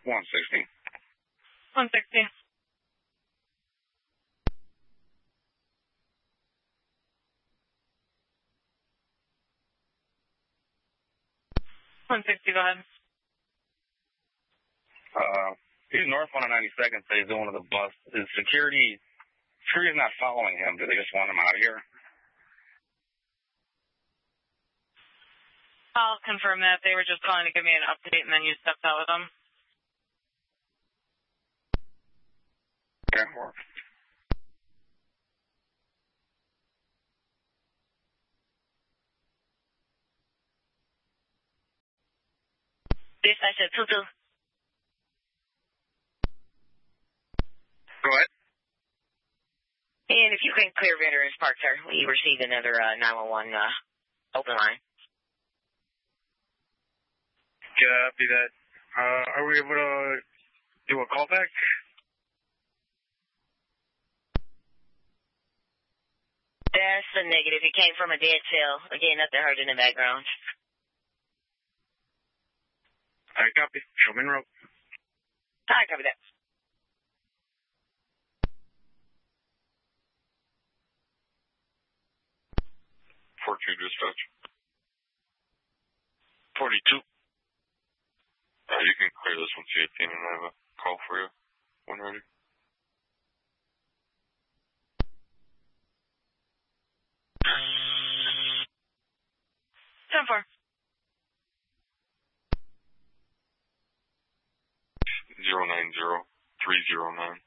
160. 160. Go ahead. He's north on 92nd, so he's doing the bus. Is security's not following him. Do they just want him out of here? I'll confirm that. They were just calling to give me an update, and then you stepped out with them. Okay. Dispatch at 22. Go ahead. And if you can clear Veterans Park, sir, we received another 911 open line. Copy that. Are we able to do a callback? That's a negative. It came from a dead cell. Again, nothing heard in the background. All right, copy. Show me in road. All right, copy that. 42 dispatch. 42. You can clear this one, C18, and I have a call for you when ready. Ten 4. 090-309.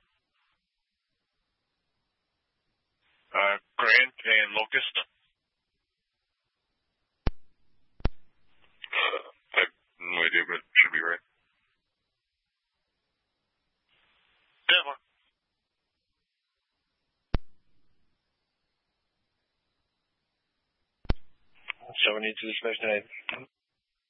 Grand and Locust. I have no idea, but it should be right. Denver. 72 dispatch tonight.